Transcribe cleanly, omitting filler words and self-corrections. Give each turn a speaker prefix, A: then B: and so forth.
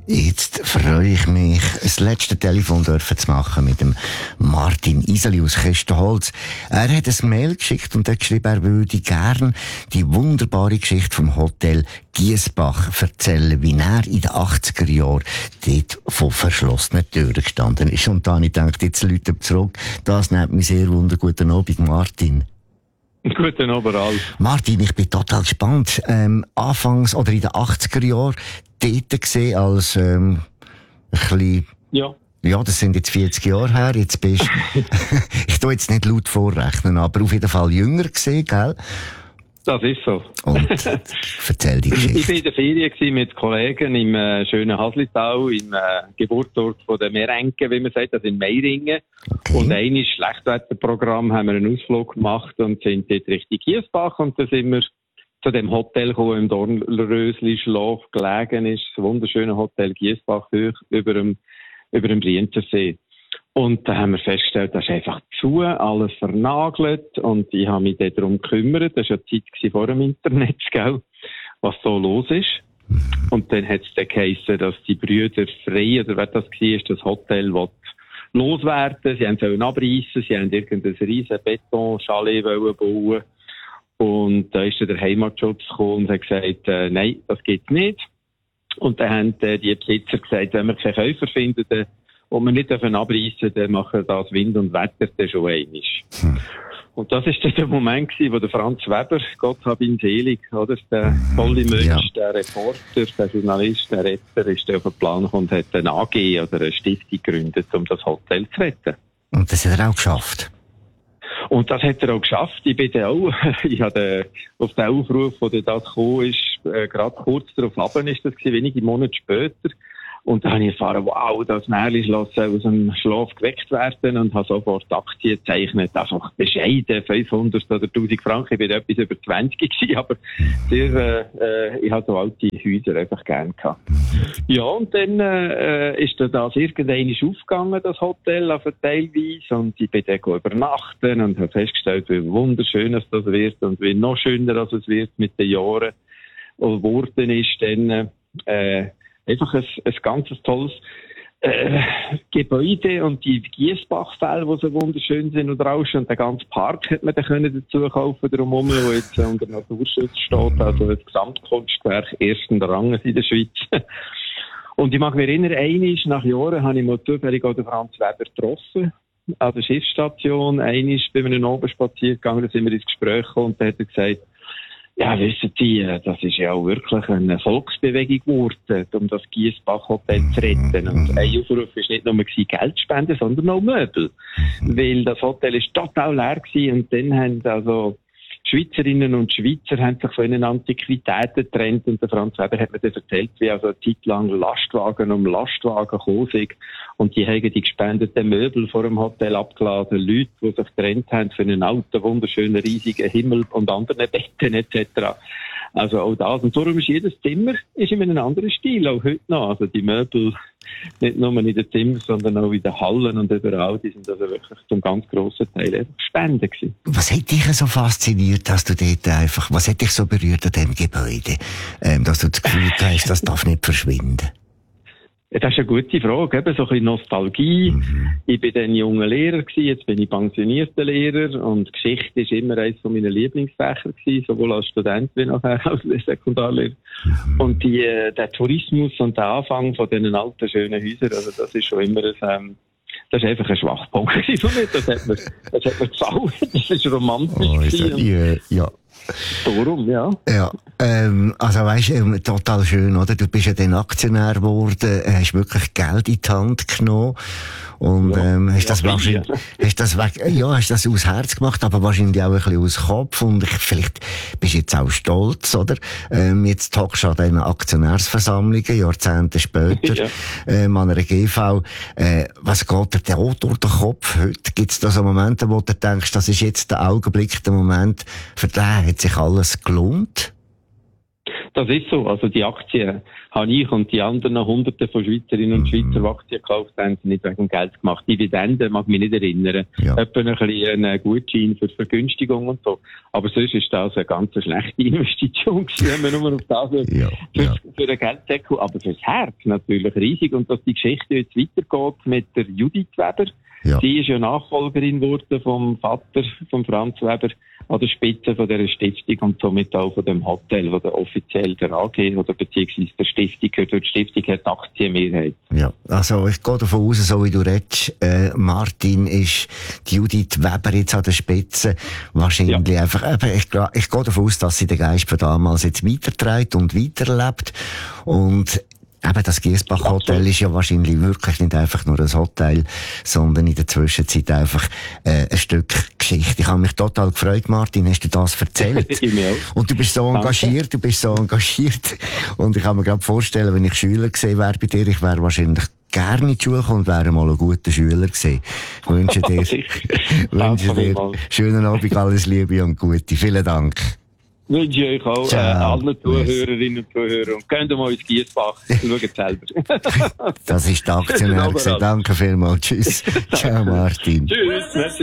A: Jetzt freue ich mich, das letzte Telefon zu machen mit dem Martin Iseli aus Kestenholz. Er hat ein Mail geschickt und hat geschrieben, er würde gern die wunderbare Geschichte vom Hotel Giesbach erzählen, wie er in den 80er Jahren dort vor verschlossenen Türen gestanden ist. Und dann habe ich gedacht, jetzt Leute zurück. Das nimmt mich sehr wunder. Guten Abend, Martin.
B: Guten Abend, Ralf.
A: Martin, ich bin total gespannt. Anfangs oder in den 80er Jahren dort gesehen als ein bisschen... Ja, das sind jetzt 40 Jahre her. Jetzt bist ich tu jetzt nicht laut vorrechnen, aber auf jeden Fall jünger gesehen, gell?
B: Das ist so.
A: Und erzähl die Geschichte.
B: Ich war in der Ferien mit Kollegen im schönen Haslital, im Geburtsort von den Merenken, wie man sagt, also in Meiringen. Okay. Und eines Schlechtwetterprogramm haben wir einen Ausflug gemacht und sind dort Richtung Giesbach. Und da sind wir zu dem Hotel gekommen, im Dornrösli-Schlaf gelegen ist. Das wunderschöne Hotel Giesbach über dem Brienzersee. Und da haben wir festgestellt, das ist einfach zu, alles vernagelt. Und ich habe mich darum gekümmert. Das war ja die Zeit vor dem Internet, gell, was so los ist. Und dann hat es dann geheissen, dass die Brüder Frey, oder wer das war, das Hotel loswerden. Sie sollen abreißen, sie haben irgendein riesen Betonchalet bauen. Und da ist dann der Heimatschutz gekommen und hat gesagt, nein, das geht nicht. Und dann haben die Besitzer gesagt, wenn wir keine Käufer finden, und wir nicht abreißen dürfen, dann machen das Wind und Wetter dann schon einmal. Und das war dann der Moment gewesen, wo der Franz Weber, Gott hab ihn selig, oder? Der tolle Mensch, der Reporter, der Journalist, der Retter, ist auf den Plan gekommen und hat eine AG oder eine Stiftung gegründet, um das Hotel zu retten.
A: Und das hat er auch geschafft?
B: Und das hat er auch geschafft. Ich habe auf den Aufruf, wo das gekommen ist, gerade kurz darauf runter ist das gewesen, wenige Monate später. Und da habe ich erfahren, wow, das Märchenschloss soll aus dem Schlaf geweckt werden und habe sofort Aktien gezeichnet. Also bescheiden, 500 oder 1000 Franken. Ich bin etwas über 20 gewesen, aber ich habe so alte Häuser einfach gern gehabt. Ja, und dann ist das irgendwann aufgegangen, das Hotel, also teilweise. Und ich bin dann übernachten und habe festgestellt, wie wunderschön das wird und wie noch schöner als es wird mit den Jahren. Und geworden ist dann, einfach ein ganz tolles Gebäude und die Giesbachfälle, die so wunderschön sind und rauschen. Und den ganzen Park hätte man dann dazu kaufen drumherum, wo jetzt unter Naturschutz steht. Also ein Gesamtkunstwerk ersten Ranges in der Schweiz. Und ich mag mich erinnern, nach Jahren habe ich mal zufällig auch den Franz Weber getroffen an der Schiffsstation. Einmal bin ich oben spazieren gegangen, da sind wir ins Gespräch gekommen und da hat er gesagt, ja, wissen Sie, das ist ja auch wirklich eine Volksbewegung geworden, um das Giesbach-Hotel zu retten. Und ein Aufruf war nicht nur Geld spenden, sondern auch Möbel. Weil das Hotel ist total leer gewesen und dann haben also Schweizerinnen und Schweizer haben sich von ihren Antiquitäten getrennt und der Franz Weber hat mir dann erzählt, wie also eine Zeit lang Lastwagen um Lastwagen gekommen sind und die haben die gespendeten Möbel vor dem Hotel abgeladen, Leute, die sich getrennt haben für einen alten, wunderschönen, riesigen Himmel und anderen Betten etc. Also auch das. Und darum ist jedes Zimmer in einem anderen Stil, auch heute noch. Also die Möbel, nicht nur in den Zimmern, sondern auch in den Hallen und überall, die sind also wirklich zum ganz grossen Teil einfach Spenden gewesen.
A: Was hat dich so fasziniert, dass du dort einfach, was hat dich so berührt an diesem Gebäude, dass du das Gefühl hast, das darf nicht verschwinden?
B: Ja, das ist eine gute Frage, eben so ein bisschen Nostalgie. Ich bin dann junger Lehrer gewesen, jetzt bin ich pensionierter Lehrer und Geschichte ist immer eines von meinen Lieblingsfächer gewesen, sowohl als Student wie nachher als Sekundarlehrer. Und der Tourismus und der Anfang von diesen alten, schönen Häusern, also das ist schon immer das ist einfach ein Schwachpunkt von mir. Das hat mir gefallen. Das ist romantisch.
A: Ja.
B: Darum, ja.
A: Ja, also weisst du, total schön, oder? Du bist ja dann Aktionär geworden, hast wirklich Geld in die Hand genommen und hast das wahrscheinlich, hast das aus Herz gemacht, aber wahrscheinlich auch ein bisschen aus Kopf und vielleicht bist du jetzt auch stolz, oder? Jetzt hockst du an diesen Aktionärsversammlungen, Jahrzehnte später, an einer GV. Was geht dir denn auch durch den Kopf heute? Gibt es da so Momente, wo du denkst, das ist jetzt der Augenblick, der Moment, für den hat sich alles gelohnt?
B: Das ist so. Also die Aktien habe ich und die anderen Hunderte von Schweizerinnen und Schweizer, die Aktien gekauft haben, sind nicht wegen Geld gemacht. Dividenden mag mich nicht erinnern.
A: Ja.
B: Etwa ein bisschen einen Gutschein für Vergünstigung und so. Aber sonst ist das eine ganz schlechte Investition gewesen, wenn man nur auf das für den Gelddeckel. Aber fürs Herz natürlich riesig. Und dass die Geschichte jetzt weitergeht mit der Judith Weber.
A: Ja.
B: Sie ist ja Nachfolgerin geworden vom Vater, von Franz Weber, an der Spitze von dieser Stiftung und somit auch von dem Hotel, wo der offiziell der AG oder beziehungsweise der Stiftung gehört. Die Stiftung hat Aktienmehrheit.
A: Ja, also ich gehe davon aus, so wie du redest, Martin, ist die Judith Weber jetzt an der Spitze wahrscheinlich einfach, ich gehe davon aus, dass sie den Geist von damals jetzt weiterträgt und weiterlebt und eben, das Giesbach-Hotel ist ja wahrscheinlich wirklich nicht einfach nur ein Hotel, sondern in der Zwischenzeit einfach ein Stück Geschichte. Ich habe mich total gefreut, Martin, hast du das erzählt? Und du bist so engagiert, Und ich kann mir gerade vorstellen, wenn ich Schüler gesehen wäre bei dir, ich wäre wahrscheinlich gerne in die Schule gekommen und wäre mal ein guter Schüler gewesen. Ich wünsche dir schönen Abend, alles Liebe und Gute. Vielen Dank.
B: Wünsche ich euch auch allen Zuhörerinnen und Zuhörern. Und gehen mal ins Giesbach. Schaut selber.
A: Das ist der Aktionär. Danke vielmals. Tschüss. Ciao, Martin.
B: Tschüss. Merci.